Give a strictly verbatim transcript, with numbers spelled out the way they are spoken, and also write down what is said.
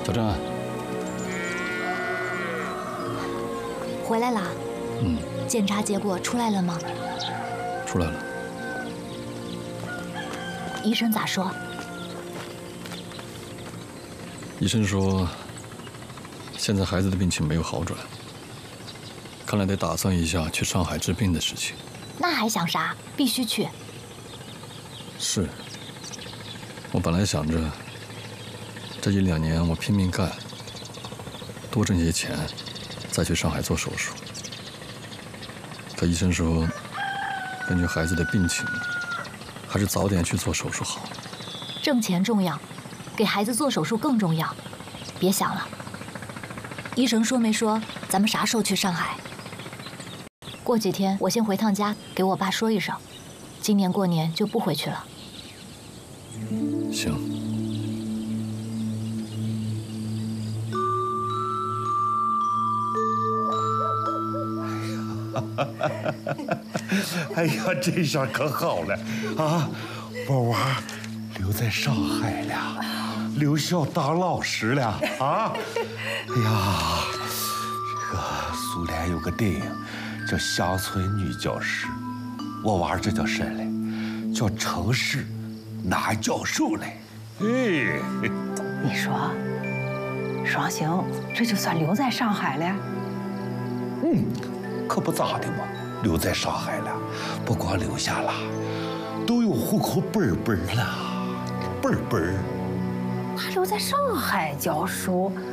小郑， 回来啦？ 嗯。 检查结果出来了吗？ 出来了。 医生咋说？ 医生说，现在孩子的病情没有好转，看来得打算一下去上海治病的事情。 那还想啥？必须去。 是。我本来想着，这一两年我拼命干，多挣些钱，再去上海做手术。可医生说，根据孩子的病情，还是早点去做手术好。 挣钱重要，给孩子做手术更重要。别想了。医生说没说咱们啥时候去上海？过几天我先回趟家，给我爸说一声，今年过年就不回去了。 行。 哎呀，这下可好了啊！我娃留在上海了，留校当老师了啊！哎呀，这个苏联有个电影叫《乡村女教师》，我娃这叫啥嘞？叫城市男教授嘞。哎， 你说，双星这就算留在上海了？ 嗯，可不咋的嘛。留在上海了，不光留下了，都有户口本本了，本本。 他留在上海教书，